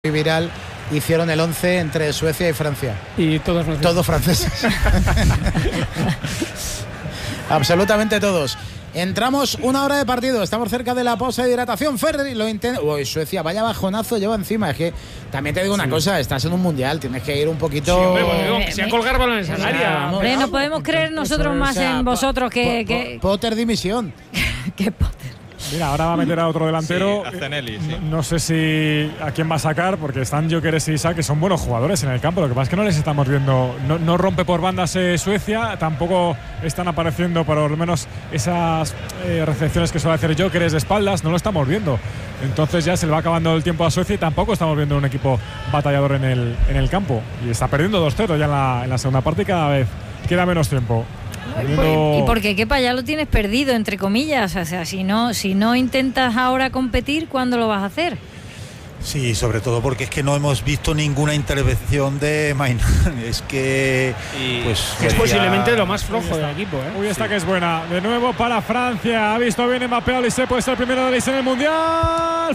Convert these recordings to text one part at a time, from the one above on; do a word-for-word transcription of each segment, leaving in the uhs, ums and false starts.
viral hicieron el once entre Suecia y Francia. Y todos franceses. Todos franceses. Absolutamente todos. Entramos una hora de partido, estamos cerca de la pausa de hidratación. Ferri lo intenta. Uy, Suecia, vaya bajonazo lleva encima. Es que también te digo una sí. cosa, estás en un mundial, tienes que ir un poquito. Sí, hombre, bueno, que sea colgar balones al área. Hombre, no podemos creer nosotros más o sea, en vosotros que. que... Potter dimisión. ¿Qué Potter? Mira, ahora va a meter a otro delantero. Sí, a Zenelli, sí. No, no sé si a quién va a sacar, porque están Gyökeres y Isak, que son buenos jugadores en el campo. Lo que pasa es que no les estamos viendo. No, no rompe por bandas eh, Suecia, tampoco están apareciendo por lo menos esas eh, recepciones que suele hacer Gyökeres de espaldas. No lo estamos viendo. Entonces ya se le va acabando el tiempo a Suecia y tampoco estamos viendo un equipo batallador en el, en el campo. Y está perdiendo dos cero ya en la, en la segunda parte y cada vez queda menos tiempo. Perdiendo... Y porque Kepa ya lo tienes perdido, entre comillas. O sea, si no, si no intentas ahora competir, ¿cuándo lo vas a hacer? Sí, sobre todo porque es que no hemos visto ninguna intervención de Maynard. Es que y pues es posiblemente lo más flojo del equipo, ¿eh? Uy, esta sí. que es buena. De nuevo para Francia. Ha visto bien Mbappé. Olise puede ser el primero de Olise en el Mundial.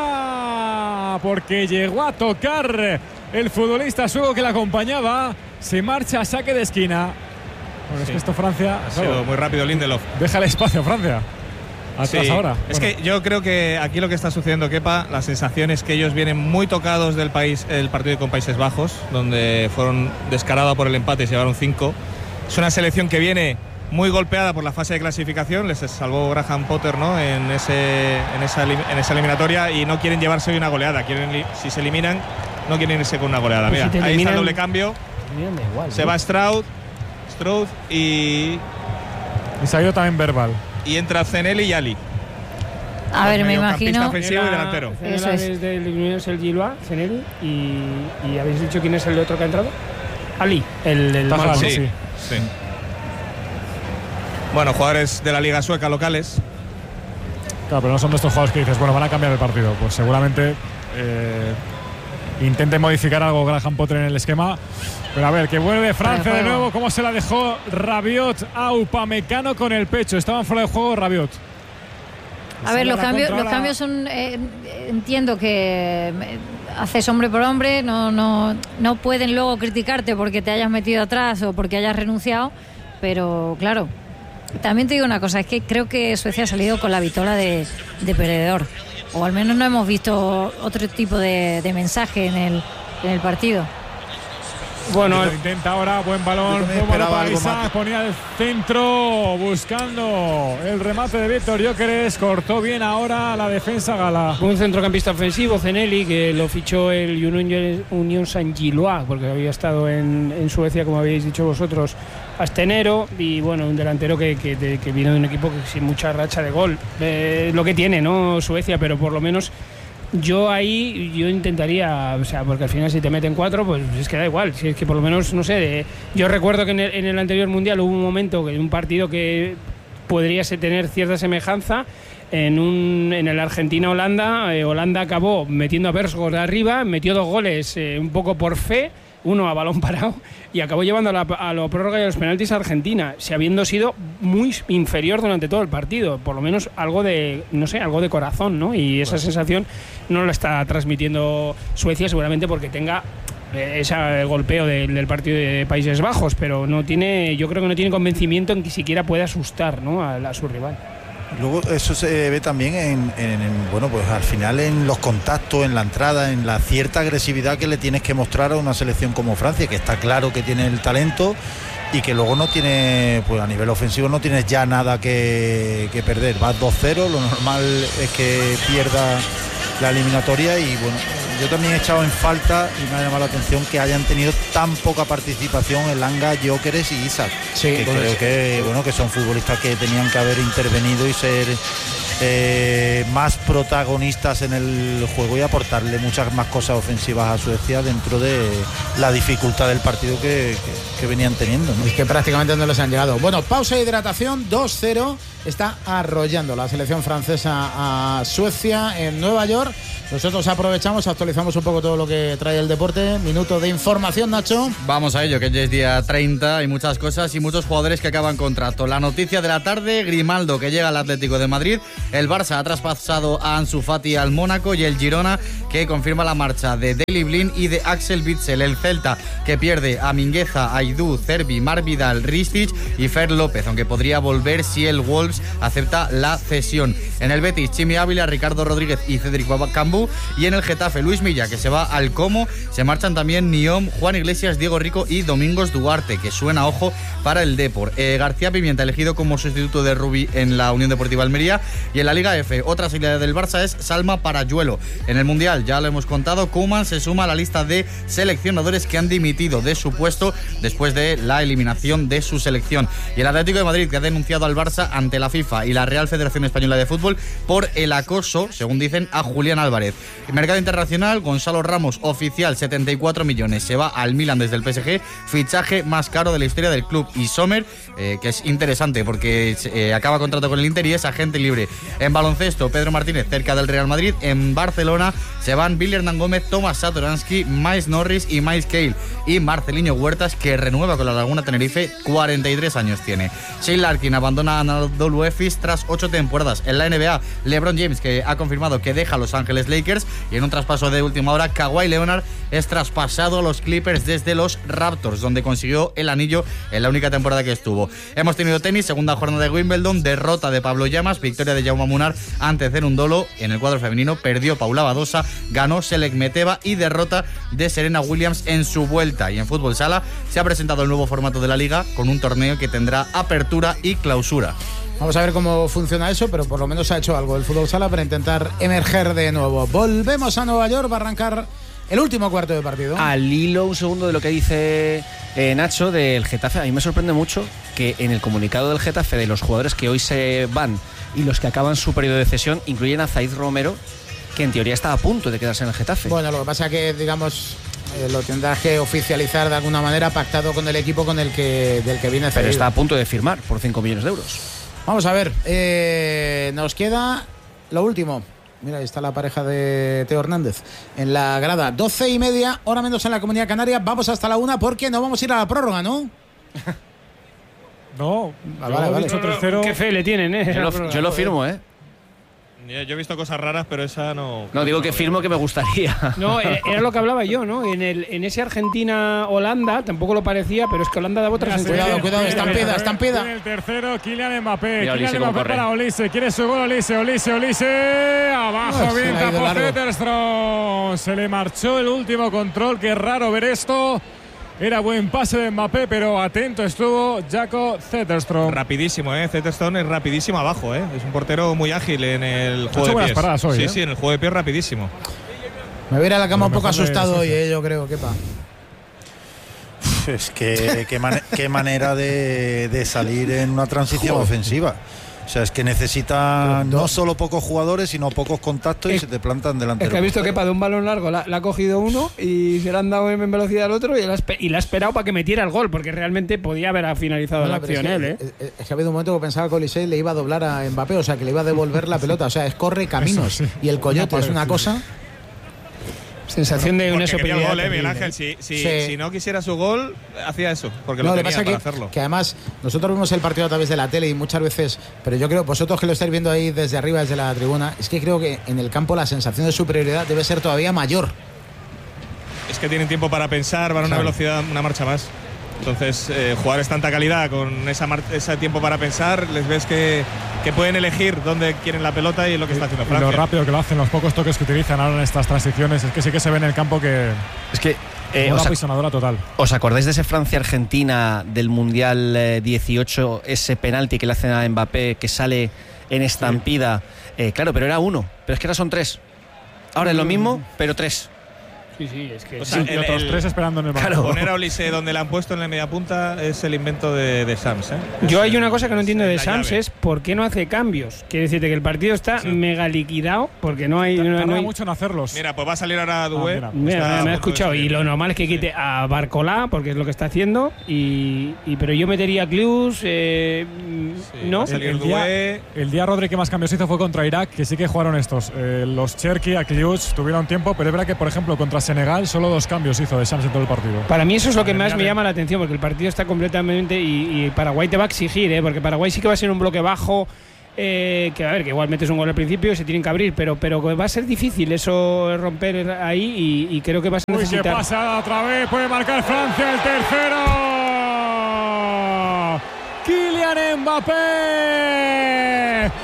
¡Fuera! Porque llegó a tocar el futbolista sueco que la acompañaba. Se marcha a saque de esquina. Bueno, es sí. que esto Francia ha sido muy rápido Lindelof. Deja el espacio Francia. Atrás sí. ahora. Es bueno. que yo creo que aquí lo que está sucediendo, Kepa, la sensación es que ellos vienen muy tocados del país, el partido con Países Bajos, donde fueron descarados por el empate y se llevaron cinco. Es una selección que viene muy golpeada por la fase de clasificación, les salvó Graham Potter, ¿no? en, ese, en, esa, en esa eliminatoria, y no quieren llevarse hoy una goleada. Quieren, si se eliminan, no quieren irse con una goleada. Pues Mira, si ahí eliminan, está el doble cambio. Igual, se ¿no? va Stroud. Stroud y. Y se ha ido también verbal. Y entra Zenelli y Ali. A ver, me imagino. Ofensivo y delantero. Eso es. Desde el Unión el Gilois, Zenelli. Y, y habéis dicho quién es el otro que ha entrado. Ali, el, el Tajal, sí, sí. sí. Bueno, jugadores de la Liga Sueca locales. Claro, pero no son de estos jugadores que dices, bueno, van a cambiar el partido. Pues seguramente eh, intente modificar algo Graham Potter en el esquema. Pero a ver, que vuelve Francia de nuevo. ¿Cómo se la dejó Rabiot a Upamecano con el pecho? Estaban fuera de juego Rabiot. A ver, los cambios, los cambios son. Eh, entiendo que haces hombre por hombre, no, no, no pueden luego criticarte porque te hayas metido atrás o porque hayas renunciado, pero claro, también te digo una cosa, es que creo que Suecia ha salido con la vitola de, de perdedor, o al menos no hemos visto otro tipo de, de mensaje en el, en el partido. Bueno, lo intenta ahora, buen balón, buen balón para Isak, ponía el centro buscando el remate de Víctor Gyökeres, cortó bien ahora la defensa gala. Un centrocampista ofensivo, Zenelli, que lo fichó el Unión, Unión Saint-Gilloise, porque había estado en, en Suecia, como habéis dicho vosotros, hasta enero, y bueno, un delantero que, que, de, que viene de un equipo que sin mucha racha de gol. Eh, lo que tiene, ¿no? Suecia, pero por lo menos... Yo ahí, yo intentaría, o sea, porque al final si te meten cuatro, pues es que da igual. Si es que por lo menos, no sé, de, yo recuerdo que en el, en el anterior Mundial hubo un momento, en un partido que podría tener cierta semejanza, en, un, en el Argentina-Holanda, eh, Holanda acabó metiendo a Bersgård de arriba, metió dos goles eh, un poco por fe, uno a balón parado, y acabó llevando a la, a la prórroga y a los penaltis a Argentina, si habiendo sido muy inferior durante todo el partido, por lo menos algo de, no sé, algo de corazón, ¿no? Y esa sensación no la está transmitiendo Suecia, seguramente porque tenga eh, ese golpeo de, del partido de Países Bajos, pero no tiene, yo creo que no tiene convencimiento en que siquiera puede asustar, ¿no? a, a su rival. Luego eso se ve también en, en, en, bueno, pues al final en los contactos, en la entrada, en la cierta agresividad que le tienes que mostrar a una selección como Francia, que está claro que tiene el talento y que luego no tiene, pues a nivel ofensivo no tienes ya nada que, que perder. Vas dos cero, lo normal es que pierda la eliminatoria y bueno, yo también he echado en falta y me ha llamado la atención que hayan tenido tan poca participación en Elanga, Gyökeres y Isak, sí, que pues creo sí. que bueno que son futbolistas que tenían que haber intervenido y ser eh, más protagonistas en el juego y aportarle muchas más cosas ofensivas a Suecia dentro de la dificultad del partido que, que, que venían teniendo, ¿no? Es que prácticamente no les han llegado. Bueno, pausa de hidratación, dos cero, está arrollando la selección francesa a Suecia en Nueva York. Nosotros aprovechamos, actualizamos un poco todo lo que trae el deporte. Minuto de información, Nacho. Vamos a ello, que ya es día treinta, hay muchas cosas y muchos jugadores que acaban contrato. La noticia de la tarde, Grimaldo, que llega al Atlético de Madrid El Barça ha traspasado a Ansu Fati al Mónaco y el Girona, que confirma la marcha de Daley Blind y de Axel Witsel. El Celta, que pierde a Mingueza, Aidú, Cervi, Marvidal, Ristic y Fer López, aunque podría volver si el Wolves acepta la cesión. En el Betis, Chimi Ávila, Ricardo Rodríguez y Cédric Cambú. Y en el Getafe, Luis Milla, que se va al Como. Se marchan también Niom, Juan Iglesias, Diego Rico y Domingos Duarte, que suena, ojo, para el Depor. Eh, García Pimienta, elegido como sustituto de Rubí en la Unión Deportiva Almería. Y en la Liga F, otra salida del Barça es Salma Parayuelo. En el Mundial, ya lo hemos contado, Koeman se suma a la lista de seleccionadores que han dimitido de su puesto después de la eliminación de su selección. Y el Atlético de Madrid, que ha denunciado al Barça ante la FIFA y la Real Federación Española de Fútbol por el acoso, según dicen, a Julián Álvarez. En mercado internacional, Gonzalo Ramos, oficial, setenta y cuatro millones, se va al Milan desde el P S G, fichaje más caro de la historia del club. Y Sommer, eh, que es interesante porque eh, acaba contrato con el Inter y es agente libre. En baloncesto, Pedro Martínez cerca del Real Madrid. En Barcelona se van Billy Hernán Gómez, Tomás Satoransky, Miles Norris y Miles Cale. Y Marceliño Huertas, que renueva con la Laguna Tenerife, cuarenta y tres años tiene. Shane Larkin abandona a Anadolu Efes tras ocho temporadas. En la N B A, LeBron James, que ha confirmado que deja a Los Ángeles Lakers. Y en un traspaso de última hora, Kawhi Leonard es traspasado a los Clippers desde los Raptors, donde consiguió el anillo en la única temporada que estuvo. Hemos tenido tenis, segunda jornada de Wimbledon, derrota de Pablo Llamas, victoria de Jaume Munar ante Cerundolo. En el cuadro femenino perdió Paula Badosa, ganó Selek Meteva y derrota de Serena Williams en su vuelta. Y en fútbol sala se ha presentado el nuevo formato de la liga con un torneo que tendrá apertura y clausura. Vamos a ver cómo funciona eso, pero por lo menos ha hecho algo el fútbol sala para intentar emerger de nuevo. Volvemos a Nueva York, va a arrancar el último cuarto de partido. Al hilo, un segundo de lo que dice eh, Nacho del Getafe, a mí me sorprende mucho que en el comunicado del Getafe de los jugadores que hoy se van y los que acaban su periodo de cesión incluyen a Zaid Romero, que en teoría está a punto de quedarse en el Getafe. Bueno, lo que pasa es que, digamos, eh, lo tendrás que oficializar de alguna manera, pactado con el equipo con el que del que viene cedido. Pero está a punto de firmar por cinco millones de euros. Vamos a ver, eh, nos queda lo último. Mira, ahí está la pareja de Teo Hernández en la grada. Doce y media, hora menos en la Comunidad Canaria. Vamos hasta la una porque no vamos a ir a la prórroga, ¿no? No, ah, vale, vale. tres cero. Qué fe le tienen, ¿eh? Yo lo, yo lo firmo, ¿eh? Yo he visto cosas raras, pero esa no... No, digo que firmo que me gustaría. No, era lo que hablaba yo, ¿no? En el en ese Argentina-Holanda tampoco lo parecía, pero es que Holanda daba otras Cuidado, cuidado, cuidado, estampida, estampida. En el tercero, Kylian Mbappé. Mira, Kylian Olise, Mbappé corre. para Olise. Quiere su gol, Olise, Olise, Olise. Abajo, Oh, bien, se le ha ido tapó largo. Zetterstrom. Se le marchó el último control. Qué raro ver esto. Era buen pase de Mbappé, pero atento estuvo Jaco Zetterstrom. Rapidísimo, ¿eh? Zetterstrom es rapidísimo abajo, ¿eh? Es un portero muy ágil en el Ha juego hecho de buenas pies. paradas hoy, sí, ¿eh? sí, en el juego de pies rapidísimo. Me voy a ir a la cama Lo un poco mejor de asustado hoy, Suecia. eh, yo creo, quepa. Es que qué, man- qué manera de, de salir en una transición ofensiva. O sea, es que necesita no solo pocos jugadores, sino pocos contactos y Es- se te plantan delante. Es que ha del visto que portero. para de un balón largo la, la ha cogido uno y se le han dado en velocidad al otro y la, ha espe- y la ha esperado para que metiera el gol, porque realmente podía haber finalizado No, la no, pero acción es, él, que, ¿eh? es- es que ha habido un momento que pensaba que Olise le iba a doblar a Mbappé, o sea, que le iba a devolver la pelota. O sea, es corre caminos. Eso sí. Y el coyote es una Sí. cosa. Sensación de una Porque quería el superioridad gol, ¿eh, Miguel terrible. Ángel? Si, si, Sí. si no quisiera su gol, hacía eso, porque No, lo lo que tenía pasa para que, hacerlo. que además nosotros vemos el partido a través de la tele y muchas veces, pero yo creo, vosotros que lo estáis viendo ahí desde arriba, desde la tribuna, es que creo que en el campo la sensación de superioridad debe ser todavía mayor. Es que tienen tiempo para pensar, van a una Claro. velocidad, una marcha más. Entonces, eh, jugadores tanta calidad con esa mar- ese tiempo para pensar, les ves que, que pueden elegir dónde quieren la pelota y es lo que está haciendo Y Francia. lo rápido que lo hacen, los pocos toques que utilizan ahora en estas transiciones, es que sí que se ve en el campo que Es que eh, una os, ac- pisonadora total. ¿os acordáis de ese Francia-Argentina del Mundial eh, dieciocho, ese penalti que le hacen a Mbappé que sale en estampida? Eh, claro, pero era uno, pero es que ahora son tres. Ahora es lo mismo, pero tres. Sí, sí, es que O sea, Y el- otros el- tres esperando en el banco. Claro. Poner a Olise donde le han puesto en la media punta es el invento de, de Sams. ¿eh? Yo Es hay una el- cosa que no entiendo de la Sams llave. es por qué no hace cambios. Quiere decirte que el partido está Sí. mega liquidado porque no hay. No, Tarda no hay mucho en hacerlos. Mira, pues va a salir ahora Dubé. mira. Mira, Está a me ha punto de escuchado y salir. lo normal es que quite a Barcolá porque es lo que está haciendo y, y pero yo metería a Clus eh, Sí, no va a salir El día, Dubé. el día Rodri que más cambios hizo fue contra Irak, que sí que jugaron estos. Eh, los Cherki, Akliuch tuvieron tiempo, pero es verdad que, por ejemplo, contra Senegal solo dos cambios hizo de Shams en todo el partido. Para mí eso es lo que Madre más mía, me de- llama la atención porque el partido está completamente y, y Paraguay te va a exigir, ¿eh? Porque Paraguay sí que va a ser un bloque bajo Eh, que a ver, que igual metes un gol al principio y se tienen que abrir, pero, pero va a ser difícil eso romper ahí y, y creo que vas a necesitar. Uy, qué pasa otra vez, puede marcar Francia el tercero. Kylian Mbappé.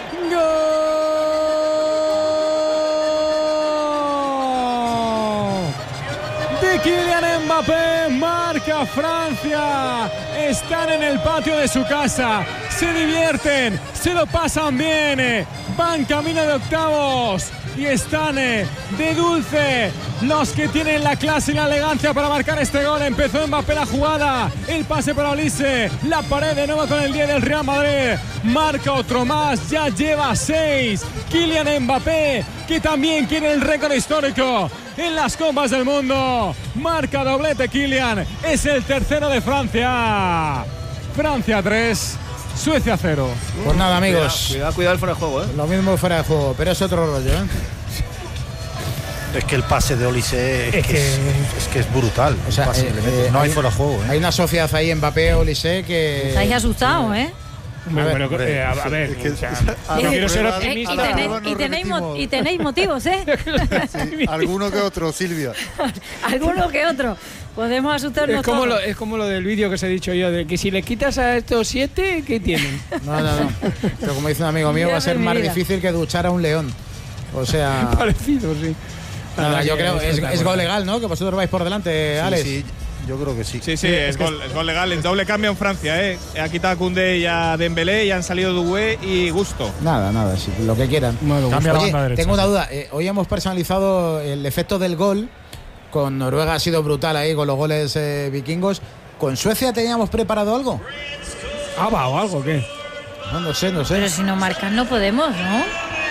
¡Gol! De Kylian Mbappé, marca Francia. Están en el patio de su casa, se divierten, se lo pasan bien, van camino de octavos y están de dulce los que tienen la clase y la elegancia para marcar este gol. Empezó Mbappé la jugada, el pase para Olise, la pared de nuevo con el diez del Real Madrid, marca otro más, ya lleva seis. Kylian Mbappé, que también quiere el récord histórico en las Copas del Mundo, marca doblete Kylian, es el tercero de Francia. Francia tres, Suecia cero. Pues nada, amigos. Cuidado, cuidado el fuera de juego, ¿eh? Lo mismo fuera de juego, pero es otro rollo, ¿eh? Es que el pase de Olise es, Es que que- es, es que es brutal. O sea, El pase eh, que le mete. eh, no hay hay- fuera de juego. ¿eh? Hay una sociedad ahí, Mbappé, Olise, que... Estáis asustados, ¿eh? Bueno, A ver, pero, eh, a, a ver, Es que- o sea, a no la quiero ser prueba- Eh, y, optimista. a la tenéis, prueba nos y tenéis mo- remitimos. y tenéis motivos, ¿eh? Sí, alguno que otro, Silvia. Alguno que otro. Podemos asustarnos Es como, todos. lo, es como lo del vídeo que os he dicho yo, de que si le quitas a estos siete, ¿qué tienen? No, no, no. Pero como dice un amigo mío, Dios va a ser de mi más vida. difícil que duchar a un león. O sea... Parecido, sí. nada, yo creo es, es espectacular. gol legal, ¿no? Que vosotros vais por delante, Sí, Alex. sí, yo creo que sí. Sí, sí, Sí, es, es que gol, es gol legal. El doble cambio en Francia, ¿eh? Ha quitado a Koundé y a Dembélé y han salido Doué y Gusto. Nada, nada, sí, lo que quieran. Cambia la Oye, banda derecha. tengo una duda. Eh, hoy hemos personalizado el efecto del gol. Con Noruega ha sido brutal ahí, con los goles eh, vikingos. ¿Con Suecia teníamos preparado algo? Ah, va, o algo, ¿qué? No, no sé, no sé. Pero si no marcan no podemos, ¿no?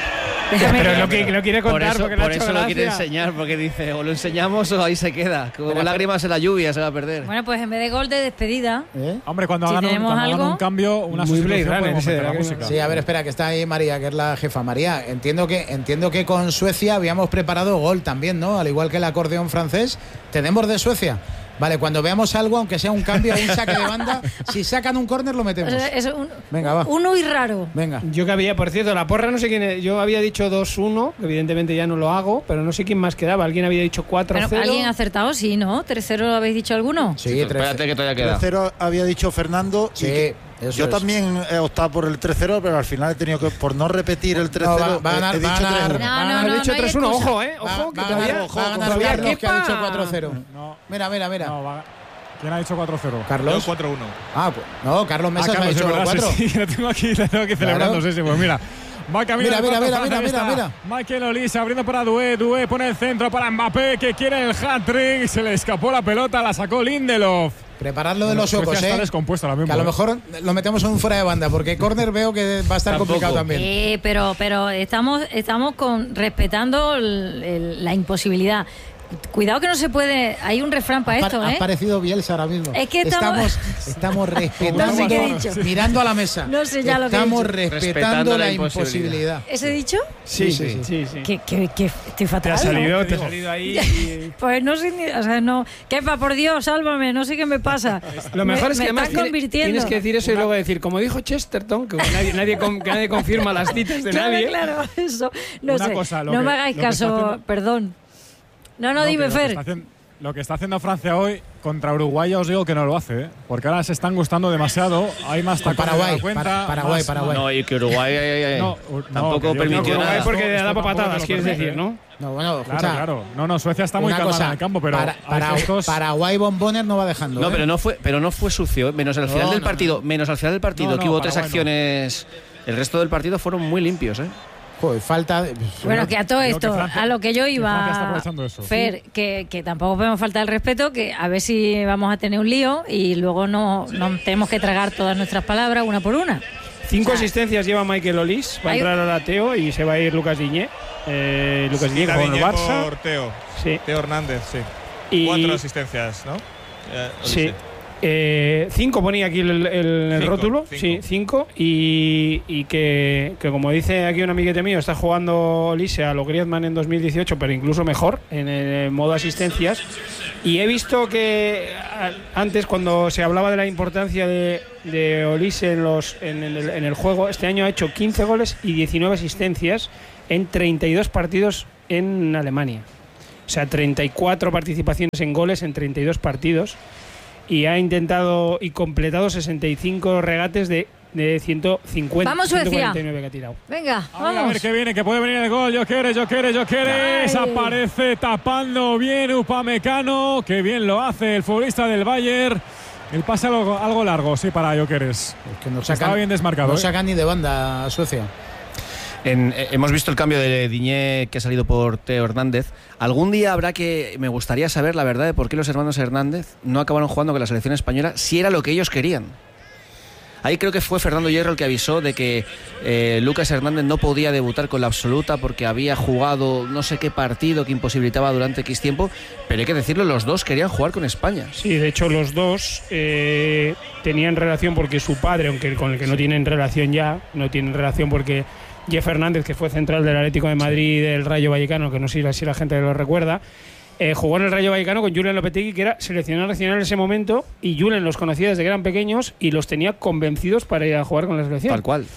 Déjame Pero que- lo que lo quiere Por contar, eso, porque le ha por hecho eso lo quiere gracia. enseñar, porque dice, o lo enseñamos o ahí se queda. Como Espera, lágrimas en la lluvia se va a perder. Bueno, pues en vez de gol de despedida, ¿Eh? Hombre, cuando Si hagan, un, tenemos cuando hagan algo- un cambio, una Muy sustitución, Blade Runner podemos ese de meter la la música. Sí, a ver, espera, que está ahí María, que es la jefa. María, entiendo que entiendo que con Suecia habíamos preparado gol también, ¿no? Al igual que el acordeón francés. ¿Tenemos de Suecia? Vale, cuando veamos algo, aunque sea un cambio o un saque de banda, si sacan un córner lo o metemos. sea, es un, Venga, va. uno y raro. Venga. Yo que había, por cierto, la porra no sé quién es, yo había dicho dos uno, que evidentemente ya no lo hago, pero no sé quién más quedaba. Alguien había dicho cuatro cero. Bueno, ¿alguien ha acertado? Sí, ¿no? ¿tres cero lo habéis dicho alguno? Sí, Pero tres. espérate que todavía queda. tres cero había dicho Fernando. y Sí, que- eso yo es. también he optado por el tres cero, pero al final he tenido que, por no repetir el tres No, cero, va- va a ganar- he, he va a dicho ganar- tres uno. No, va a no, ganar- no, He dicho no hay tres uno, excusa. ojo, eh. Va, Ojo, que va a todavía. ganar, va a ganar todavía Carlos, que ha quepa. dicho cuatro cero. No, Mira, mira, mira. no, va- ¿quién ha dicho cuatro cero? Yo Carlos. cuatro uno. Ah, pues, no, Carlos Ah, Mesas me ha Carlos, dicho es verdad, cuatro. sí, sí, lo tengo aquí, lo tengo aquí celebrando, sí, sí, pues mira. Va camino Mira, del mira, cuarto, mira, Francia, mira, ahí mira, está. Michael Olise abriendo para Doué, Doué pone el centro para Mbappé, que quiere el hat-trick, se le escapó la pelota, la sacó Lindelof. Preparadlo de Bueno, los Suecia suecos, está ¿eh? descompuesta ahora mismo, Que a lo ¿eh? mejor lo metemos en un fuera de banda, porque córner veo que va a estar Tampoco. complicado también. Eh, pero pero estamos estamos con respetando el- el- la imposibilidad. Cuidado que no se puede. Hay un refrán para esto, Ha ¿eh? parecido Bielsa ahora mismo. Es que estamos- estamos respetando, No sé qué he dicho. mirando a la mesa. No sé ya lo que he estamos dicho. respetando, Respetando la la imposibilidad. ¿Ese dicho? Sí, Sí, sí, sí, sí. sí. Que, que, que estoy fatal. Te ha ¿no? salido, te ha salido ahí. y- Pues no sé ni. O sea, no. Kepa, por Dios, sálvame, no sé qué me pasa. Lo mejor Me- es que me además estás tiene- convirtiendo. tienes que decir eso y luego decir, como dijo Chesterton, que nadie, nadie, con- que nadie confirma las citas de Claro, nadie. claro, eso. No Una sé. cosa, lo no que- me hagáis lo que está caso, haciendo- perdón. No, no, No, dime, que lo que Fer. está haciendo- Lo que está haciendo Francia hoy contra Uruguay, ya os digo que no lo hace, ¿eh? Porque ahora se están gustando demasiado. Hay más Con tacones de Paraguay, la cuenta. para- Paraguay, más- Paraguay. No, y que Uruguay eh, eh, No, no, tampoco que yo creo permitió que No, nada. Uruguay porque Esto- le da esto patadas, tampoco te lo quieres permite, decir, ¿no? No, bueno, escucha. Claro, claro. No, no, Suecia está muy una calmada cosa, en el campo, pero para, hay para- gestos- Paraguay Bomboner no va dejando. No, ¿eh? pero no fue, pero no fue sucio, ¿eh? menos al final No, del no, partido, menos al final del partido, No, no, que hubo tres Paraguay no. acciones. El resto del partido fueron muy limpios, ¿eh? Joder, falta. de- Bueno, que a todo Creo que esto, Francia- a lo que yo que Francia está iba, aprovechando eso. Fer, que, que tampoco podemos faltar el respeto, que a ver si vamos a tener un lío y luego no, no tenemos que tragar todas nuestras palabras una por una. Cinco O sea, asistencias lleva Michael Olise. Va a hay- entrar ahora Teo y se va a ir Lucas Diñé. Eh, Lucas Diñé Quita con el Diñé Barça. por Teo. Sí. Teo Hernández, sí. Y, Cuatro asistencias, ¿no? Eh, Sí. Olise. Eh, cinco ponía aquí el, el- el Cinco, rótulo. cinco. Sí, cinco. Y, y que, que, como dice aquí un amiguete mío, está jugando Olise a lo Griezmann en dos mil dieciocho, pero incluso mejor en el modo asistencias. Y he visto que antes, cuando se hablaba de la importancia de, de Olise en, los, en, el, en el juego, este año ha hecho quince goles y diecinueve asistencias en treinta y dos partidos en Alemania. O sea, treinta y cuatro participaciones en goles en treinta y dos partidos. Y ha intentado y completado sesenta y cinco regates de, de ciento cincuenta. Vamos, Suecia. ciento cuarenta y nueve que ha tirado. Venga, A ver, vamos. a ver qué viene, que puede venir el gol. Yo quiero, yo quiero, yo quiero. Aparece tapando bien Upamecano. Qué bien lo hace el futbolista del Bayern. El pase algo, algo largo, sí, para Jokeres. Es que no Estaba sacan, bien desmarcado. no ¿eh? sacan ni de banda a Suecia. En, eh, hemos visto el cambio de Diñé que ha salido por Teo Hernández. Algún día habrá que... Me gustaría saber la verdad de por qué los hermanos Hernández no acabaron jugando con la selección española si era lo que ellos querían. Ahí creo que fue Fernando Hierro el que avisó de que eh, Lucas Hernández no podía debutar con la absoluta porque había jugado no sé qué partido que imposibilitaba durante X tiempo, pero hay que decirlo, los dos querían jugar con España. Sí, de hecho los dos eh, tenían relación porque su padre, aunque con el que no tienen relación ya, no tienen relación porque Jeff Hernández, que fue central del Atlético de Madrid y del Rayo Vallecano, que no sé si la gente lo recuerda, Eh, jugó en el Rayo Vallecano con Julen Lopetegui, que era seleccionador nacional en ese momento, y Julen los conocía desde que eran pequeños y los tenía convencidos para ir a jugar con la selección. Tal cual.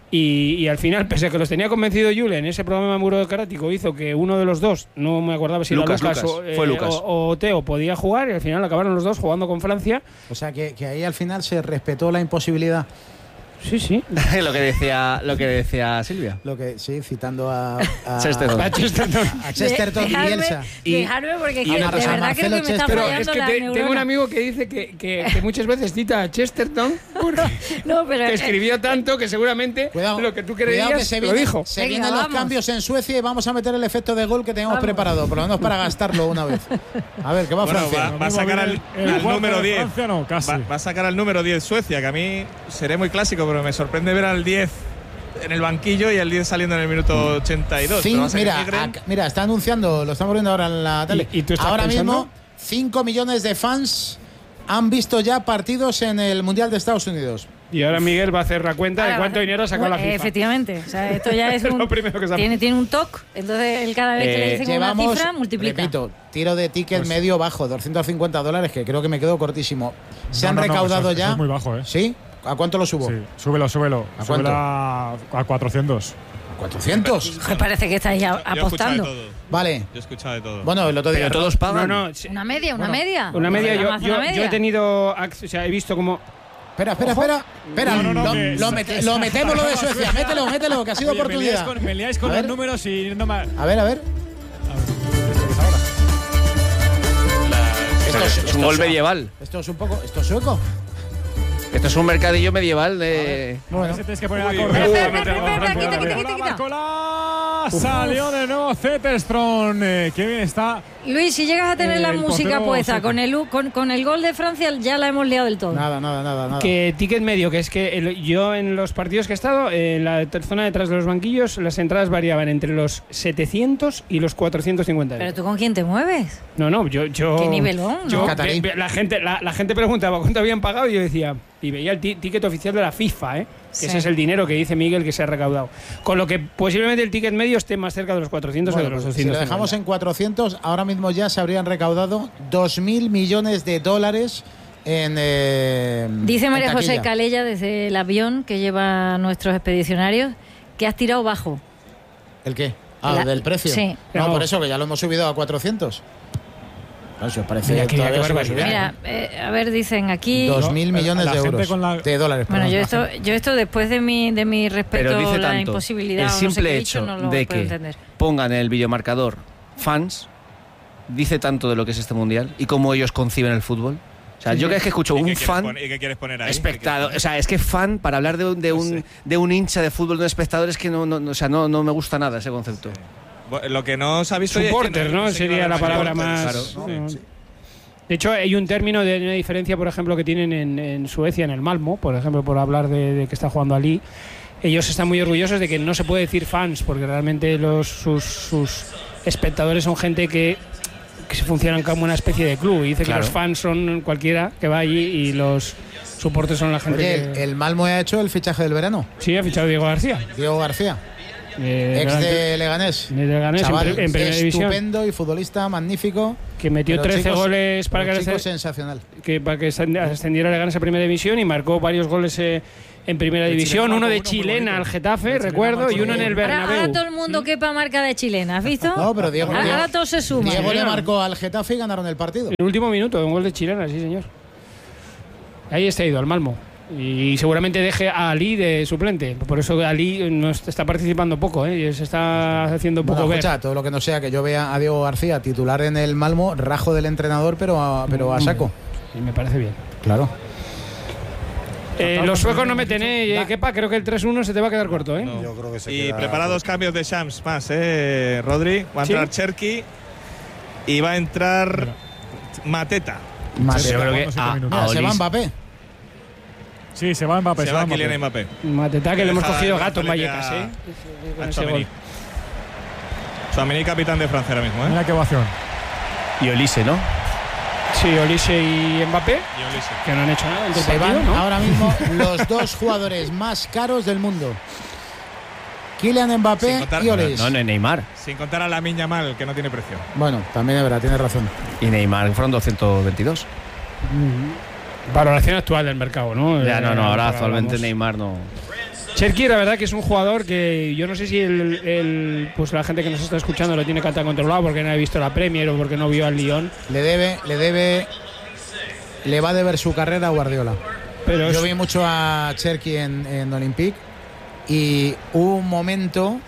Y, y al final, pese a que los tenía convencido Julen, ese programa de Muro de Karático hizo que uno de los dos, no me acordaba si Lucas, era Lucas, Lucas. O, eh, Fue Lucas. o, o Teo, podía jugar, y al final acabaron los dos jugando con Francia. O sea, que, que ahí al final se respetó la imposibilidad. Sí, sí. lo que decía lo que decía Silvia. Lo que sí, citando a, a, Chesterton. A Chesterton. a Chesterton y Dejarme- Bielsa. Dejarme porque es y que una de cosa, verdad creo Marcelo que me está Chester- Pero fallando es que la te- neurona. tengo un amigo que dice que, que, que muchas veces cita a Chesterton porque No, pero que eh, escribió tanto que seguramente Cuidado, lo que tú cuidado creías que se lo vienen, dijo. se Venga, vienen los vamos. cambios en Suecia y vamos a meter el efecto de gol que teníamos Vamos. preparado, por lo menos para gastarlo una vez. A ver, ¿qué va Bueno, Francia? va, va a sacar al, El al cuarto número de diez. Francia, no, casi. Va, va a sacar al número diez Suecia, que a mí seré muy clásico, pero me sorprende ver al diez en el banquillo y al diez saliendo en el minuto ochenta y dos. Cin- Pero va a ser mira, que Migren- ac- mira, está anunciando, lo estamos viendo ahora en la tele. ¿Y- y tú estás ahora pensando? mismo, cinco millones de fans han visto ya partidos en el Mundial de Estados Unidos. Y ahora Miguel va a hacer la cuenta de ahora cuánto va- dinero ha sacado la Bueno, FIFA. Efectivamente. O sea, esto ya es Es un. lo primero que sabe. tiene, tiene un toque. Entonces, él cada vez que le Eh, dicen una Llevamos, cifra, multiplica. repito, tiro de ticket Pues- medio bajo, doscientos cincuenta dólares, que creo que me quedo cortísimo. Se No, han no, no, recaudado eso es- ya. eso es muy bajo, ¿eh? ¿Sí? ¿A cuánto lo subo? Sí, súbelo, súbelo. ¿A Súbelo cuánto? a, a cuatrocientos. ¿cuatrocientos? Me parece que estáis a- Yo he escuchado de apostando. todo. Vale. Yo he escuchado de todo. Bueno, el otro día. Pero todos pagan. No, no, sí. Una media, una Bueno, media. Una media, yo, Más yo, una media. yo he tenido, ac- o sea, he visto como Espera, espera, espera. Espera, No, no, no, lo, que- lo mete- lo metemos lo de Suecia. Mételo, mételo, que ha sido Oye, me liáis oportunidad. con, me liáis con A los ver. números y no me. A ver, a ver. Esto Es un gol sue- medieval. Esto es un poco. Esto es sueco. Esto es un mercadillo medieval de... Bueno. Ese tienes que poner Uy, a uy, correr. uy, uy, espera, espera, espera, Francia, quita, quita, Barcola, quita, quita. Barcola. Salió de nuevo Zetterström. Eh, qué bien está. Luis, si llegas a tener Eh, la el música portero puesta sueco. con el, u- con, con el gol de Francia, ya la hemos liado del todo. Nada, nada, nada, nada. que ticket medio, que es que el- yo en los partidos que he estado, en la ter- zona detrás de los banquillos, las entradas variaban entre los setecientos y los cuatrocientos cincuenta Pero euros. tú con quién te mueves. No, no, yo... yo Qué nivelón, ¿no? yo- Catarí. ve- ve- la, gente, la, la gente preguntaba cuánto habían pagado y yo decía... Y veía el ti- ticket oficial de la FIFA, ¿eh? Que Sí. ese es el dinero que dice Miguel que se ha recaudado. Con lo que posiblemente el ticket medio esté más cerca de los cuatrocientos Bueno, o de los pues, si doscientos. lo dejamos en cuatrocientos, ahora mismo ya se habrían recaudado dos mil millones de dólares en. Eh, Dice en María José taquilla. Calella desde el avión que lleva nuestros expedicionarios que has tirado bajo. ¿El qué? Ah, La- del precio. sí. No, No. por eso que ya lo hemos subido a cuatrocientos. No, si os parece Mira, que que- todavía qué se va a barbaridad. subir. Mira, eh, a ver, dicen aquí. Dos No, mil la- millones la de gente euros. con la- De dólares. Bueno, perdón, yo la esto, gente. yo esto después de mi, de mi respeto Pero dice la tanto, imposibilidad, el o no sé qué simple he hecho dicho, no lo de puedo que entender. pongan en el videomarcador fans, dice tanto de lo que es este mundial y cómo ellos conciben el fútbol. O sea, yo cada vez que escucho ¿Y qué un quieres fan poner- ¿Y qué quieres poner ahí? espectador, o sea, es que fan, para hablar de un, de un, de un hincha de fútbol, de un espectador, es que no, no, no- o sea, no, no me gusta nada ese concepto. Bueno, lo que no se ha visto hoy es que Supporter, ¿no? sé qué Sería va a la llamar palabra supporters. más... Claro, ¿no? sí. De hecho, hay un término de una diferencia, por ejemplo, que tienen en, en Suecia, en el Malmo, por ejemplo, por hablar de, de que está jugando Ali. Ellos están muy orgullosos de que no se puede decir fans, porque realmente los, sus, sus espectadores son gente que, que se funcionan como una especie de club. Y dice Claro. que los fans son cualquiera que va allí y los soportes son la gente Oye, el, que... el Malmo ha hecho el fichaje del verano. Sí, ha fichado Diego García. Diego García. Eh, Ex delante- de Leganés. de Leganés en Chaval pri- en primera división. estupendo y futbolista magnífico. Que metió Pero trece chicos- goles para pero que, chico ascend- sensacional. que para que ascendiera Leganés a primera división y marcó varios goles eh, en primera De división. chilena Uno de marcó uno muy chilena bonito. al Getafe, De chilena recuerdo, marcó y uno en el uno. Ahora, ahora Bernabéu. todo el mundo quepa marca de chilena, ¿has visto? No, pero Diego, ahora, Diego- ahora todos se suman. Diego le Sí, marcó al Getafe y ganaron el partido. El último minuto, un gol de chilena, sí señor. Ahí está ido al Malmo. Y seguramente deje a Ali de suplente. Por eso Ali no está participando poco, ¿eh? Y se está haciendo poco Bueno, ver. escucha, todo lo que no sea que yo vea a Diego García titular en el Malmo, rajo del entrenador, pero a, pero a saco. Y me parece bien. Claro. Eh, los suecos no meten, ¿eh? Kepa, creo que el tres uno se te va a quedar corto, ¿eh? No. Yo creo que se Y queda- preparados cambios de Shams más, ¿eh, Rodri? Va a ¿Sí? entrar Cherki y va a entrar Mateta. Mateta. Yo creo que siete a, minutos. a Mira, se va Olis- Mbappé. Sí, se va Mbappé. Se se va va Mbappé. Kylian Mbappé. Mateta, que le hemos Deja cogido de gato en frente Vallecas, a- ¿eh? Con a ese Tchouaméni. gol. Tchouaméni, capitán de Francia ahora mismo, ¿eh? Mira qué ovación. y Olise, ¿no? Sí, Olise y Mbappé, Y Olise. que no han hecho nada entre el Se partido, van ¿no? ahora mismo los dos jugadores más caros del mundo. Kylian Sin Mbappé contar- y Olis. No, no, Neymar. Sin contar a la Miña Mal, que no tiene precio. Bueno, también es verdad, tiene razón. Y Neymar fueron doscientos veintidós. Valoración actual del mercado, ¿no? Ya, no, no, ahora Eh, actualmente hablamos. Neymar no. Cherki, la verdad que es un jugador que yo no sé si el, el- pues la gente que nos está escuchando lo tiene cata controlado porque no ha visto la Premier o porque no vio al Lyon. Le debe, le debe, le va a deber su carrera a Guardiola. Pero Yo es- vi mucho a Cherki en, en Olympique y hubo un momento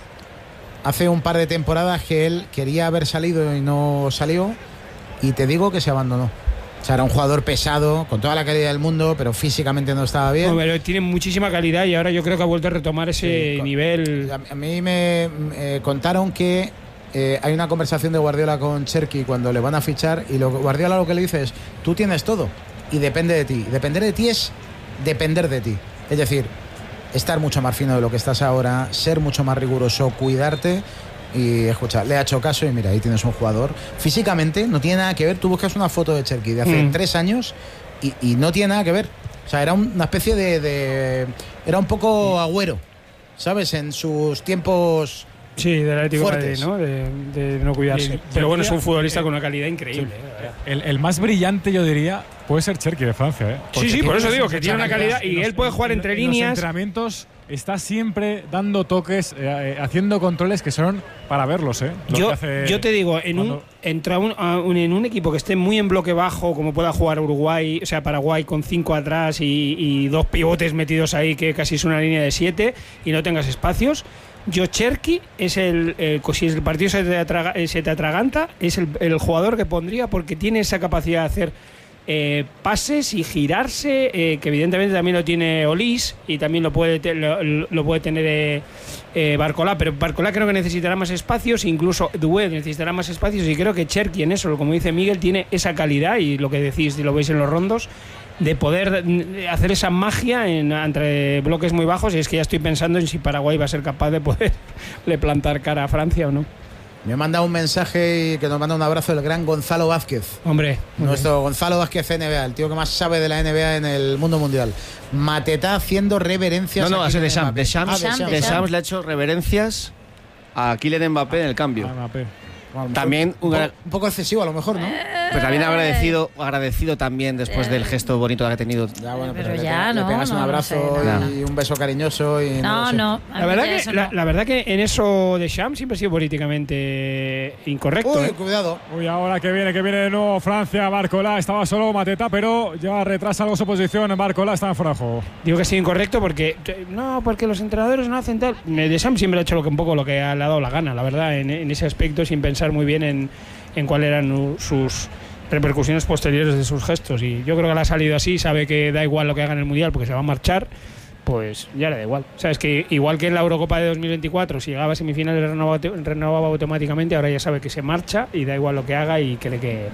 hace un par de temporadas que él quería haber salido y no salió y te digo que se abandonó. O sea, era un jugador pesado, con toda la calidad del mundo, pero físicamente no estaba bien. no, pero tiene muchísima calidad y ahora yo creo que ha vuelto a retomar ese Sí, con- nivel. A a mí me eh, contaron que eh, hay una conversación de Guardiola con Cherki cuando le van a fichar y lo, Guardiola lo que le dice es, tú tienes todo y depende de ti. Depender de ti es depender de ti. Es decir, estar mucho más fino de lo que estás ahora, ser mucho más riguroso, cuidarte. Y escucha, le ha hecho caso y mira, ahí tienes un jugador. Físicamente no tiene nada que ver. Tú buscas una foto de Cherki de hace Mm. tres años y, y no tiene nada que ver. O sea, era un- una especie de, de- Era un poco Agüero, ¿sabes? En sus tiempos. Sí, del Atlético de Fuertes. Madrid, ¿no? De, de no cuidarse. Y- pero bueno, es un y- futbolista eh, con una calidad increíble. ¿eh? La verdad. El, el más brillante, yo diría, puede ser Cherki de Francia. ¿eh? Sí, Porque sí, por tiene eso digo mucha que tiene una calidad y En él los- puede jugar en- entre en líneas. Los entrenamientos está siempre dando toques, eh, eh, haciendo controles que son para verlos. ¿eh? Lo Yo, que hace yo te digo, en un, cuando- entra un, a un- en un equipo que esté muy en bloque bajo, como pueda jugar Uruguay, o sea, Paraguay con cinco atrás y, y dos pivotes metidos ahí, que casi es una línea de siete, y no tengas espacios. Yo, Cherki es el, el si el partido se te, atraga- eh, se te atraganta, es el, el jugador que pondría porque tiene esa capacidad de hacer eh, pases y girarse, eh, que evidentemente también lo tiene Olis y también lo puede, te- lo, lo puede tener eh, eh, Barcolá, pero Barcolá creo que necesitará más espacios, incluso Doué necesitará más espacios y creo que Cherki en eso, como dice Miguel, tiene esa calidad y lo que decís, y lo veis en los rondos, de poder mm, hacer esa magia en, entre bloques muy bajos y es que ya estoy pensando en si Paraguay va a ser capaz de poderle plantar cara a Francia o no. Me manda un mensaje y que nos manda un abrazo el gran Gonzalo Vázquez. Hombre, Nuestro Gonzalo Vázquez N B A, el tío que más sabe de la N B A en el mundo mundial. Mateta haciendo reverencias. No, no, a ha sido de Kylian Shams. Mbappé. De Shams, Ah, de Shams. de Shams le ha hecho reverencias a Kylian Mbappé en el cambio. Ah, Mbappé. Bueno, También un, un po- gran- un poco excesivo a lo mejor, ¿no? Pero también agradecido, agradecido también después del gesto bonito que ha tenido. Ya, bueno, Pero pero, le, ya, pe- le no, pegas un no, no abrazo sé, no. y un beso cariñoso y no, No, lo sé. no. a La mí verdad, ya que, eso la, no. la verdad que en eso de Shams siempre ha sido políticamente incorrecto. Uy, ¿eh? cuidado. Uy, ahora que viene, que viene de nuevo Francia, Barcolá. Estaba solo Mateta, pero ya retrasa algo su posición. Barcolá está en fuera de juego. Digo que ha sido incorrecto porque no, porque los entrenadores no hacen tal. De Shams siempre ha hecho lo que un poco lo que le ha dado la gana, la verdad, en, en ese aspecto, sin pensar muy bien en, en cuáles eran u- sus repercusiones posteriores de sus gestos. Y yo creo que le ha salido así, sabe que da igual lo que haga en el Mundial porque se va a marchar, pues ya le da igual. O sea, es que igual que en la Eurocopa de dos mil veinticuatro, si llegaba a semifinales renovaba, renovaba automáticamente, ahora ya sabe que se marcha y da igual lo que haga y cree que,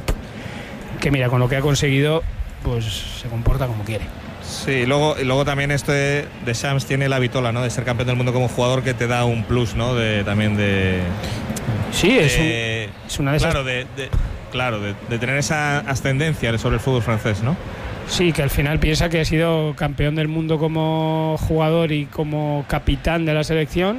que mira, con lo que ha conseguido, pues se comporta como quiere. Sí, y luego, y luego también esto de, de Shams tiene la vitola, ¿no? De ser campeón del mundo como jugador que te da un plus, ¿no? De, también de... Sí, es, un- de- es una de esas. Claro, de, de- claro de, de tener esa ascendencia sobre el fútbol francés, ¿no? Sí, que al final piensa que ha sido campeón del mundo como jugador y como capitán de la selección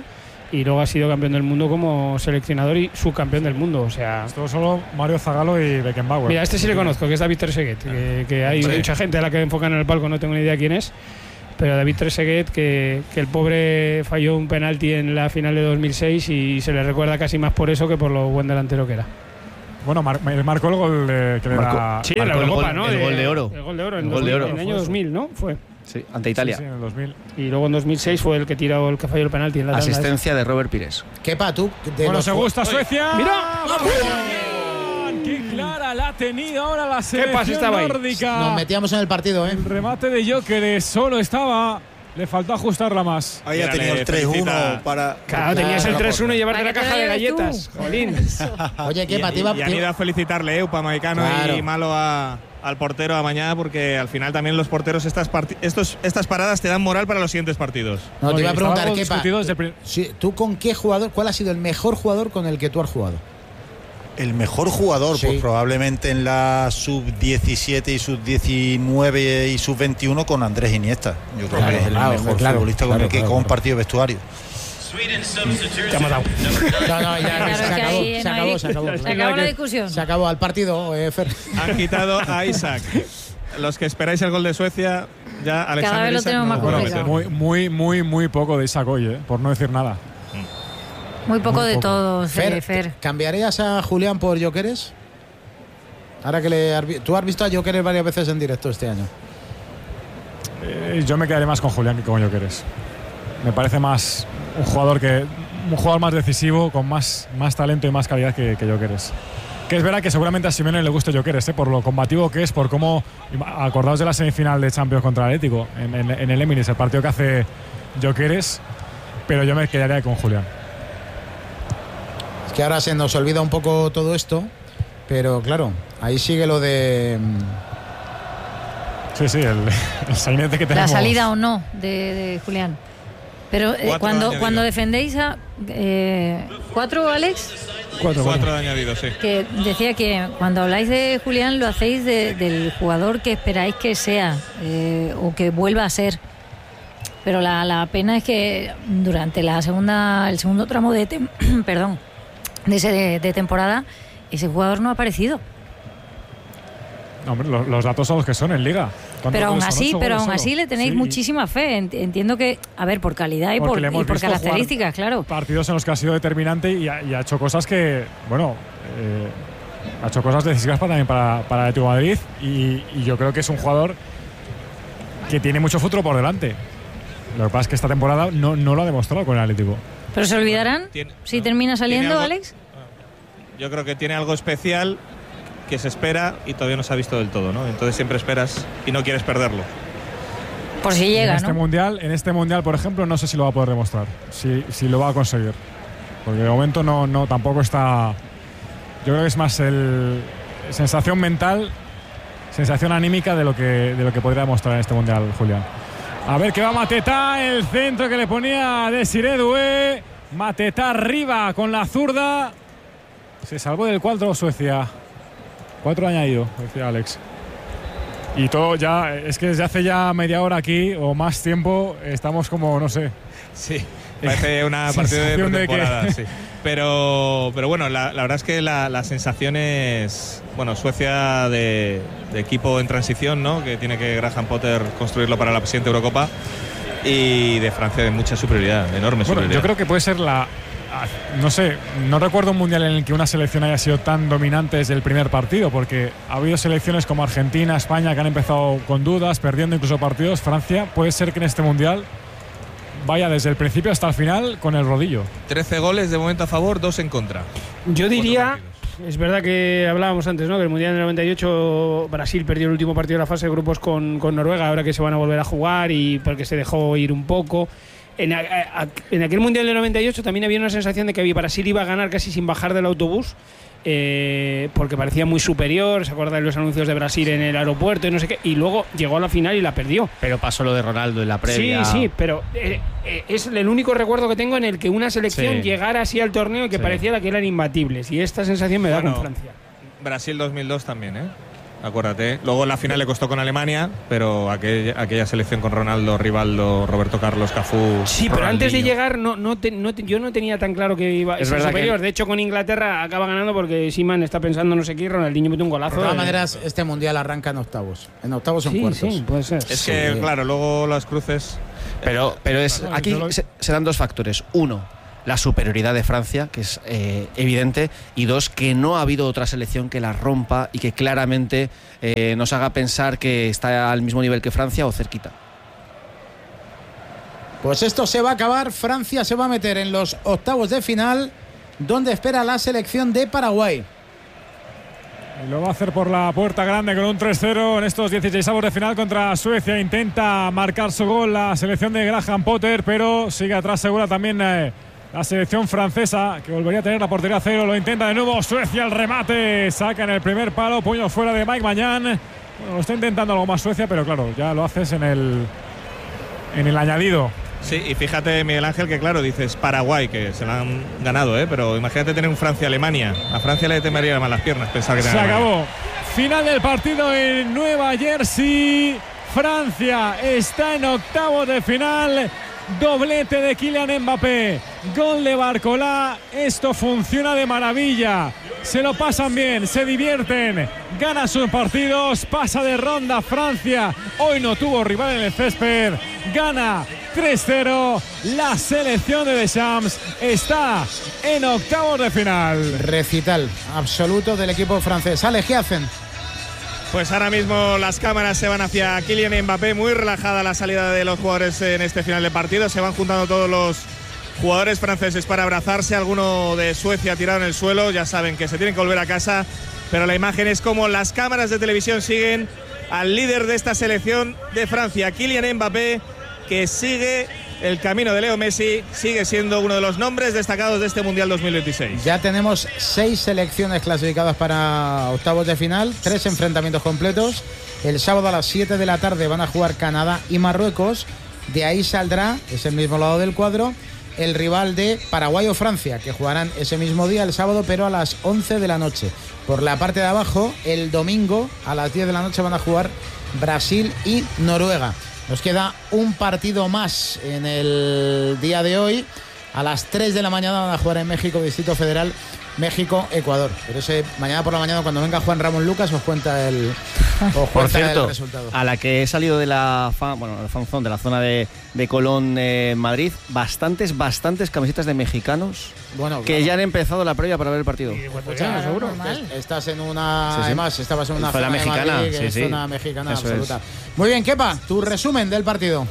y luego ha sido campeón del mundo como seleccionador y subcampeón del mundo. O sea, esto solo Mario Zagallo y Beckenbauer. Mira, este sí le conozco, que es David Trezeguet, que, que hay sí. mucha gente a la que enfocan en el palco, no tengo ni idea quién es, pero David Trezeguet, que, que el pobre falló un penalti en la final de dos mil seis y se le recuerda casi más por eso que por lo buen delantero que era. Bueno, mar, marcó el gol de, que marcó, le da, sí, la Eurocopa, ¿no? El gol de oro. El gol de oro en, el, dos mil, gol de oro. en el año dos mil, ¿no? Fue. Sí, ante Italia. Sí, sí, en el dos mil. Y luego en dos mil seis fue el que tiró, el que falló el penalti en la asistencia de Robert Pires. Kepa, tú. Bueno, se gusta Suecia. ¡Mira! ¡Qué clara la ha tenido ahora la selección nórdica! Nos metíamos en el partido, ¿eh? El remate de Gyökeres solo estaba. Le faltó ajustarla más. Ahí ha tenido el tres uno para. Claro, tenías el tres uno y llevarte la caja de galletas. Jolín. Oye, Kepa, te iba iba a. Y han ido a felicitarle, Eupa Maicano claro. y Malo a, al portero a mañana, porque al final también los porteros, estas, estos, estas paradas te dan moral para los siguientes partidos. No, te iba a preguntar, Kepa. Desde... Sí, ¿tú con qué jugador, cuál ha sido el mejor jugador con el que tú has jugado? El mejor jugador, sí. Pues probablemente en la sub diecisiete y sub diecinueve y sub veintiuno con Andrés Iniesta. Yo creo claro, que es el claro, mejor claro, futbolista claro, con el que he claro, compartido claro. vestuario. Te hemos dado. No, no, ya claro, se, acabó, se, no acabó, se acabó, se acabó la discusión. Se acabó al partido, eh, Fer. Han quitado a Isaac. Los que esperáis el gol de Suecia, ya Alexander Cada vez lo Isaac tenemos no más lo muy, muy, muy, muy poco de Isaac hoy, eh, por no decir nada. Muy poco Muy de poco. todo, Fer, Fer. ¿cambiarías a Julián por Gyökeres? Ahora que le has, tú has visto a Gyökeres varias veces en directo este año. Eh, yo me quedaré más con Julián que con Gyökeres. Me parece más un jugador que un jugador más decisivo, con más, más talento y más calidad que, que Gyökeres. Que es verdad que seguramente a Simeone le gusta Gyökeres, ¿eh? Por lo combativo que es, por cómo. Acordaos de la semifinal de Champions contra el Atlético en, en, en el Emirates, el partido que hace Gyökeres, pero yo me quedaría con Julián. Que ahora se nos olvida un poco todo esto, pero claro, ahí sigue lo de. Sí, sí, el, el sainete que tenemos. La salida o no de, de Julián. Pero eh, cuando, cuando defendéis a. Eh, ¿Cuatro, Alex? Cuatro, cuatro de añadido, sí. Que decía que cuando habláis de Julián lo hacéis de, del jugador que esperáis que sea eh, o que vuelva a ser. Pero la, la pena es que durante la segunda, el segundo tramo de. Tem- perdón. De, ese, de, de temporada, ese jugador no ha aparecido. No, hombre, los, los datos son los que son en Liga. Pero aún así, pero aún solo? así le tenéis sí. muchísima fe. Entiendo que, a ver, por calidad y por, y por características, claro. Partidos en los que ha sido determinante y ha, y ha hecho cosas que, bueno, eh, ha hecho cosas decisivas para, también para, para el Atlético de Madrid y, y yo creo que es un jugador que tiene mucho futuro por delante. Lo que pasa es que esta temporada no, no lo ha demostrado con el Atlético. ¿Pero se olvidarán tiene, si no, termina saliendo, algo, Alex? Yo creo que tiene algo especial que se espera y todavía no se ha visto del todo, ¿no? Entonces siempre esperas y no quieres perderlo. Por si llega, en este ¿no? Mundial, en este mundial, por ejemplo, no sé si lo va a poder demostrar, si, si lo va a conseguir. Porque de momento no, no tampoco está. Yo creo que es más el sensación mental, sensación anímica de lo que, de lo que podría demostrar en este Mundial, Julián. A ver que va Mateta, el centro que le ponía Desiré Doué. Mateta arriba con la zurda. Se salvó del cuatro Suecia. Cuatro añadido, decía Alex. Y todo ya, es que desde hace ya media hora aquí o más tiempo estamos como, no sé. Sí, parece una partida de pretemporada, de que... sí. Pero, pero bueno, la, la verdad es que la, la sensación es, bueno, Suecia de, de equipo en transición, ¿no? Que tiene que Graham Potter construirlo para la siguiente Eurocopa. Y de Francia de mucha superioridad, de enorme bueno, superioridad. Yo creo que puede ser la... No sé, no recuerdo un mundial en el que una selección haya sido tan dominante desde el primer partido, porque ha habido selecciones como Argentina, España, que han empezado con dudas, perdiendo incluso partidos. Francia puede ser que en este mundial vaya desde el principio hasta el final con el rodillo. trece goles de momento a favor, dos en contra. Yo diría, es verdad que hablábamos antes, ¿no? Que el Mundial del noventa y ocho Brasil perdió el último partido de la fase de grupos con, con Noruega, ahora que se van a volver a jugar y porque se dejó ir un poco. En, a, a, en aquel Mundial del noventa y ocho también había una sensación de que Brasil iba a ganar casi sin bajar del autobús, eh, porque parecía muy superior. ¿Se acuerdan de los anuncios de Brasil en el aeropuerto y no sé qué? Y luego llegó a la final y la perdió. Pero pasó lo de Ronaldo en la previa. Sí, sí, pero eh, eh, es el único recuerdo que tengo en el que una selección sí. llegara así al torneo y que sí. pareciera que eran imbatibles. Y esta sensación me da bueno, con Francia. Brasil dos mil dos también, ¿eh? acuérdate. Luego en la final le costó con Alemania, pero aquella, aquella selección con Ronaldo, Rivaldo, Roberto Carlos, Cafú. Sí, pero antes de llegar no, no, te, no te, yo no tenía tan claro que iba a ser superior. Que... De hecho, con Inglaterra acaba ganando porque Seaman está pensando no sé qué, Ronaldinho mete un golazo. De todas de... maneras, este mundial arranca en octavos. En octavos o en sí, cuartos. Sí, puede ser. Es sí. que, claro, luego las cruces. Pero, pero es, aquí se, se dan dos factores. Uno, la superioridad de Francia, que es eh, evidente, y dos, que no ha habido otra selección que la rompa y que claramente eh, nos haga pensar que está al mismo nivel que Francia o cerquita. Pues esto se va a acabar. Francia se va a meter en los octavos de final, donde espera la selección de Paraguay. Y lo va a hacer por la puerta grande con un tres cero en estos dieciseisavos de final contra Suecia. Intenta marcar su gol la selección de Graham Potter, pero sigue atrás segura también eh, la selección francesa, que volvería a tener la portería a cero. Lo intenta de nuevo Suecia, el remate. Saca en el primer palo, puño fuera de Mike Maignan. Bueno, lo está intentando algo más Suecia, pero claro, ya lo haces en el, en el añadido. Sí, y fíjate, Miguel Ángel, que claro, dices Paraguay, que se la han ganado, ¿eh? Pero imagínate tener un Francia-Alemania. A Francia le temaría más las piernas pensar que se acabó. Final del partido en Nueva Jersey. Francia está en octavos de final. Doblete de Kylian Mbappé, gol de Barcola. Esto funciona de maravilla. Se lo pasan bien, se divierten, gana sus partidos, pasa de ronda Francia. Hoy no tuvo rival en el césped, gana tres cero. La selección de Deschamps está en octavos de final. Recital absoluto del equipo francés. Ale, ¿qué hacen? Pues ahora mismo las cámaras se van hacia Kylian Mbappé, muy relajada la salida de los jugadores en este final de partido. Se van juntando todos los jugadores franceses para abrazarse. Alguno de Suecia tirado en el suelo, ya saben que se tienen que volver a casa. Pero la imagen es como las cámaras de televisión siguen al líder de esta selección de Francia, Kylian Mbappé, que sigue el camino de Leo Messi, sigue siendo uno de los nombres destacados de este Mundial dos mil veintiséis. Ya tenemos seis selecciones clasificadas para octavos de final, tres enfrentamientos completos. El sábado a las siete de la tarde van a jugar Canadá y Marruecos. De ahí saldrá, es el mismo lado del cuadro, el rival de Paraguay o Francia, que jugarán ese mismo día, el sábado, pero a las once de la noche. Por la parte de abajo, el domingo a las diez de la noche van a jugar Brasil y Noruega. Nos queda un partido más en el día de hoy. A las tres de la mañana van a jugar en México, Distrito Federal, México-Ecuador. Pero ese mañana por la mañana, cuando venga Juan Ramón Lucas, os cuenta el, os Por cuenta cierto, el resultado. A la que he salido de la fan, bueno, la fan zone, de la zona de, de Colón, eh, Madrid, bastantes, bastantes camisetas de mexicanos bueno, que claro. ya han empezado la previa para ver el partido. Sí, pues, Pues claro, ya, seguro. Estás en una, Sí, sí. además, estabas en una Fue la zona de mexicana, Madrid, que sí, es sí. zona mexicana Eso absoluta. es. Muy bien, Kepa, tu resumen del partido.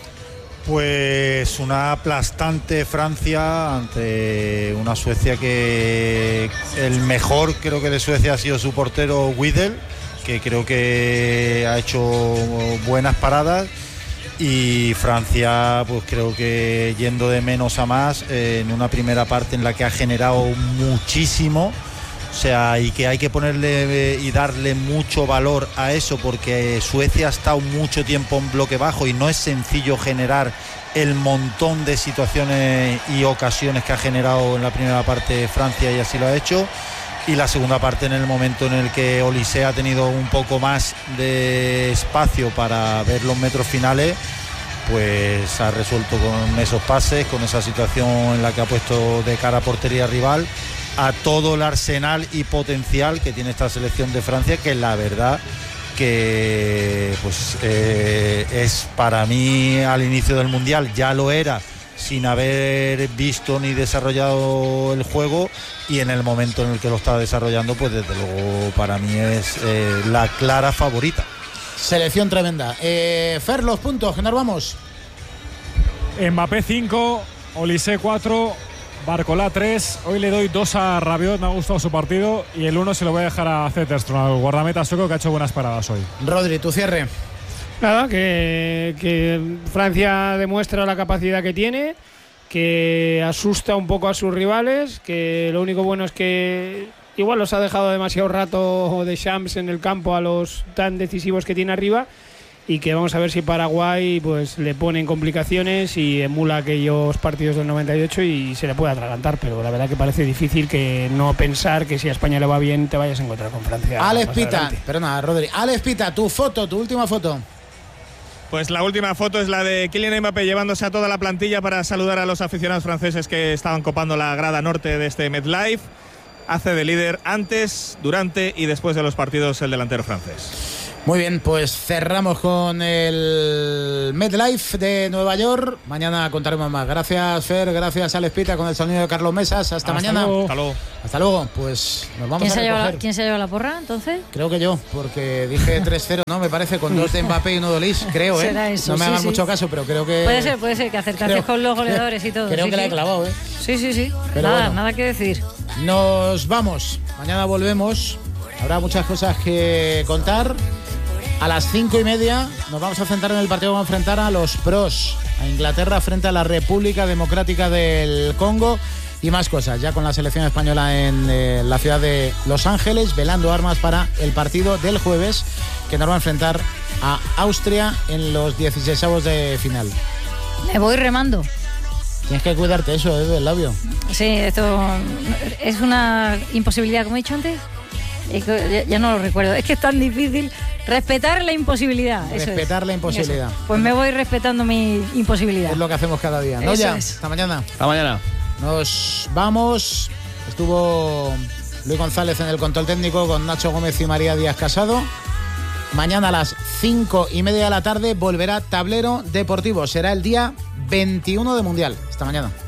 Pues una aplastante Francia ante una Suecia que el mejor creo que de Suecia ha sido su portero Widel, que creo que ha hecho buenas paradas, y Francia pues creo que yendo de menos a más eh, en una primera parte en la que ha generado muchísimo. O sea, y que hay que ponerle y darle mucho valor a eso, porque Suecia ha estado mucho tiempo en bloque bajo y no es sencillo generar el montón de situaciones y ocasiones que ha generado en la primera parte Francia, y así lo ha hecho. Y la segunda parte, en el momento en el que Olise ha tenido un poco más de espacio para ver los metros finales, pues ha resuelto con esos pases, con esa situación en la que ha puesto de cara a portería rival, a todo el arsenal y potencial que tiene esta selección de Francia, que la verdad que pues eh, es para mí al inicio del Mundial, ya lo era sin haber visto ni desarrollado el juego, y en el momento en el que lo está desarrollando, pues desde luego para mí es eh, la clara favorita. Selección tremenda. Eh, Fer, los puntos, que nos vamos. Mbappé cinco, Olise cuatro, Barcola tres. Hoy le doy dos a Rabiot, me ha gustado su partido, y el uno se lo voy a dejar a Zetterström, al guardameta sueco, que ha hecho buenas paradas hoy. Rodri, tu cierre. Nada, que, que Francia demuestra la capacidad que tiene, que asusta un poco a sus rivales, que lo único bueno es que igual los ha dejado demasiado rato Deschamps en el campo a los tan decisivos que tiene arriba, y que vamos a ver si Paraguay pues le ponen complicaciones y emula aquellos partidos del noventa y ocho y se le puede atragantar, pero la verdad que parece difícil que no pensar que si a España le va bien te vayas a encontrar con Francia. Alex Pita, perdona, Rodri. Alex Pita, tu foto, tu última foto. Pues la última foto es la de Kylian Mbappé llevándose a toda la plantilla para saludar a los aficionados franceses que estaban copando la grada norte de este MetLife. Hace de líder antes, durante y después de los partidos el delantero francés. Muy bien, pues cerramos con el MetLife de Nueva York. Mañana contaremos más. Gracias, Fer, gracias, Alex Pita, con el sonido de Carlos Mesas. Hasta, Hasta mañana. Luego. Hasta luego. Hasta luego. Pues nos vamos ¿Quién a se recoger. la, ¿Quién se ha llevado la porra, entonces? Creo que yo, porque dije tres cero, ¿no? Me parece, con dos de Mbappé y uno de Olís, creo, ¿eh? Será eso, no me sí, hagan sí. mucho caso, pero creo que... Puede ser, puede ser, que acertaste con los goleadores y todo. Creo sí, que sí. la he clavado, ¿eh? Sí, sí, sí. Pero nada, bueno. nada que decir. Nos vamos. Mañana volvemos. Habrá muchas cosas que contar. A las cinco y media nos vamos a centrar en el partido que vamos a enfrentar a los pros, a Inglaterra frente a la República Democrática del Congo y más cosas, ya con la selección española en eh, la ciudad de Los Ángeles, velando armas para el partido del jueves que nos va a enfrentar a Austria en los dieciseisavos de final. Me voy remando. Tienes que cuidarte eso, ¿eh? Del labio. Sí, esto es una imposibilidad, como he dicho antes. Ya, ya no lo recuerdo. Es que es tan difícil respetar la imposibilidad. Eso Respetar es. la imposibilidad. Eso. Pues me voy respetando mi imposibilidad. Es lo que hacemos cada día. No, Eso ya. es. Hasta mañana. Hasta mañana. Nos vamos. Estuvo Luis González en el control técnico con Nacho Gómez y María Díaz Casado. Mañana a las cinco y media de la tarde volverá Tablero Deportivo. Será el día veintiuno de Mundial. Hasta mañana.